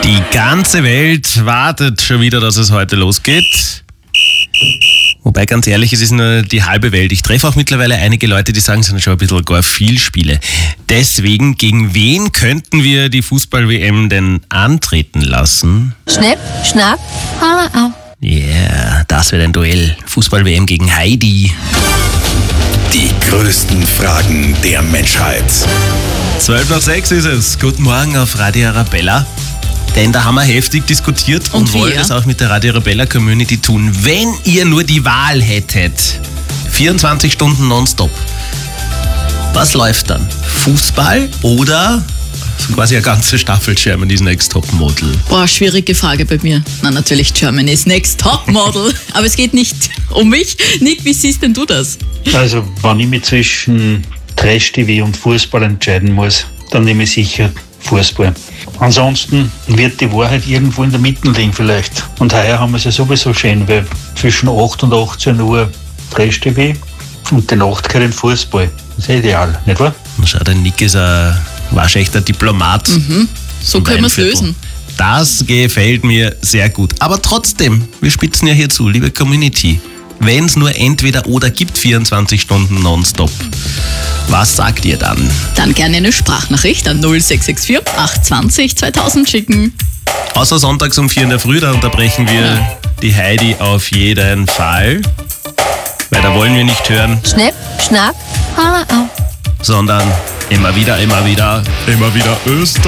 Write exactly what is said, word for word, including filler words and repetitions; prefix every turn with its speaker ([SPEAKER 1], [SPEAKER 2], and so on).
[SPEAKER 1] Die ganze Welt wartet schon wieder, dass es heute losgeht. Wobei, ganz ehrlich, es ist nur die halbe Welt. Ich treffe auch mittlerweile einige Leute, die sagen, es sind schon ein bisschen gar viel Spiele. Deswegen, gegen wen könnten wir die Fußball-W M denn antreten lassen?
[SPEAKER 2] Schnipp, schnapp, hau auf.
[SPEAKER 1] Ja, yeah, das wird ein Duell. Fußball-W M gegen Heidi.
[SPEAKER 3] Die größten Fragen der Menschheit.
[SPEAKER 1] zwölf nach sechs ist es. Guten Morgen auf Radio Arabella. Denn da haben wir heftig diskutiert und, und wollen es auch mit der Radio Arabella Community tun. Wenn ihr nur die Wahl hättet, vierundzwanzig Stunden nonstop, was läuft dann? Fußball oder quasi eine ganze Staffel Germany's Next Topmodel?
[SPEAKER 4] Boah, schwierige Frage bei mir. Na, natürlich Germany's Next Topmodel. Aber es geht nicht um mich. Nick, wie siehst denn du das?
[SPEAKER 5] Also, wenn ich mich zwischen Trash-T V und Fußball entscheiden muss, dann nehme ich sicher Fußball. Ansonsten wird die Wahrheit irgendwo in der Mitte liegen vielleicht. Und heuer haben wir es ja sowieso schön, weil zwischen acht und achtzehn Uhr Trash-T V und die Nacht kein Fußball. Das ist ideal, nicht wahr?
[SPEAKER 1] Schau, der Nick ist ein waschechter Diplomat.
[SPEAKER 4] Mhm. So können wir es lösen.
[SPEAKER 1] Das gefällt mir sehr gut. Aber trotzdem, wir spitzen ja hier zu, liebe Community. Wenn es nur entweder oder gibt, vierundzwanzig Stunden nonstop, was sagt ihr dann?
[SPEAKER 4] Dann gerne eine Sprachnachricht an null sechs sechs vier acht zwei null zweitausend schicken.
[SPEAKER 1] Außer sonntags um vier in der Früh, da unterbrechen wir ja die Heidi auf jeden Fall. Weil da wollen wir nicht hören.
[SPEAKER 2] Schnipp, schnapp, hau auf.
[SPEAKER 1] Sondern immer wieder, immer wieder, immer wieder Österreich.